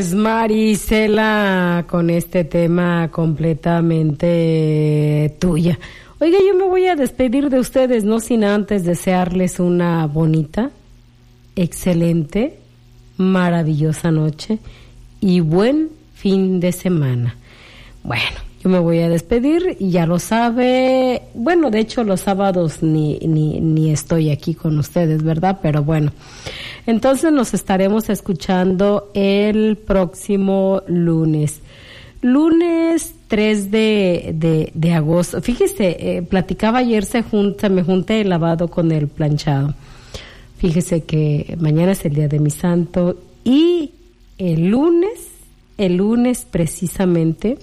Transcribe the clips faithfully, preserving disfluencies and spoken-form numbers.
es Marisela con este tema completamente tuya. Oiga, yo me voy a despedir de ustedes, no sin antes desearles una bonita, excelente, maravillosa noche y buen fin de semana. Bueno, yo me voy a despedir y ya lo sabe. Bueno, de hecho los sábados ni, ni, ni estoy aquí con ustedes, ¿verdad? Pero bueno, entonces nos estaremos escuchando el próximo lunes. Lunes tres de, de, de agosto. Fíjese, eh, platicaba ayer, se junta, me junté el lavado con el planchado. Fíjese que mañana es el día de mi santo y el lunes, el lunes precisamente,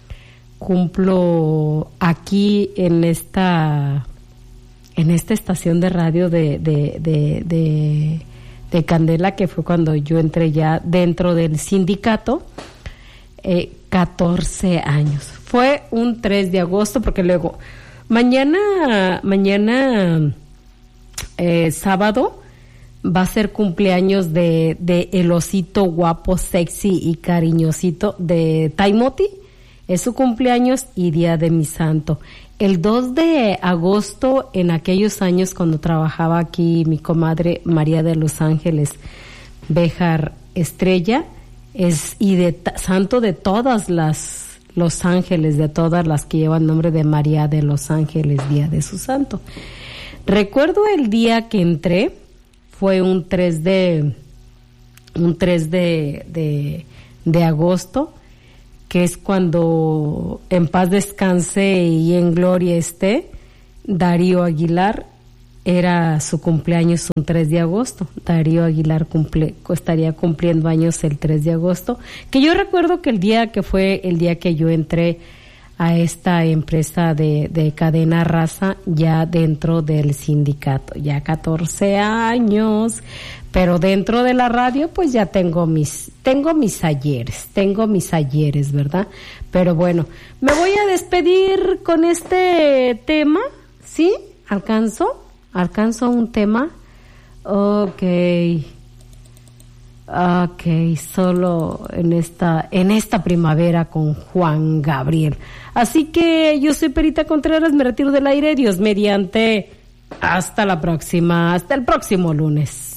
cumplo aquí en esta en esta estación de radio de, de, de, de, de Candela, que fue cuando yo entré ya dentro del sindicato, eh, catorce años. Fue un tres de agosto, porque luego mañana, mañana eh, sábado va a ser cumpleaños de, de el osito guapo, sexy y cariñosito de Taimoti. Es su cumpleaños y día de mi santo. El dos de agosto, en aquellos años cuando trabajaba aquí mi comadre María de los Ángeles Béjar Estrella, es y de ta, santo de todas las los ángeles, de todas las que llevan nombre de María de los Ángeles, día de su santo. Recuerdo el día que entré, fue un tres de un tres de, de, de agosto, que es cuando en paz descanse y en gloria esté Darío Aguilar. Era su cumpleaños un tres de agosto. Darío Aguilar cumple, estaría cumpliendo años el tres de agosto, que yo recuerdo que el día que fue el día que yo entré a esta empresa de, de Cadena Raza, ya dentro del sindicato, ya catorce años, pero dentro de la radio pues ya tengo mis, tengo mis ayeres, tengo mis ayeres, ¿verdad? Pero bueno, me voy a despedir con este tema, ¿sí? ¿Alcanzo? ¿Alcanzo un tema? Okay. Okay, solo en esta en esta primavera con Juan Gabriel. Así que yo soy Perita Contreras, me retiro del aire, Dios mediante. Hasta la próxima, hasta el próximo lunes.